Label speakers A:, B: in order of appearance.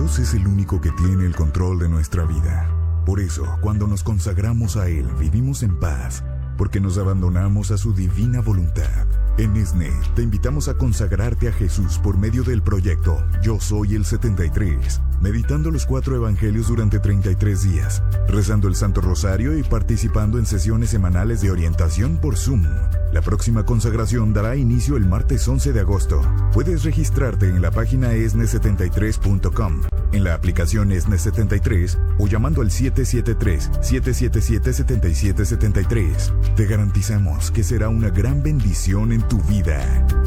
A: Jesús es el único que tiene el control de nuestra vida. Por eso, cuando nos consagramos a Él, vivimos en paz, porque nos abandonamos a su divina voluntad. En ESNE, te invitamos a consagrarte a Jesús por medio del proyecto Yo Soy el 73, meditando los 4 evangelios durante 33 días, rezando el Santo Rosario y participando en sesiones semanales de orientación por Zoom. La próxima consagración dará inicio el martes 11 de agosto. Puedes registrarte en la página esne73.com, en la aplicación ESNE73 o llamando al 773-777-7773. Te garantizamos que será una gran bendición en tu vida.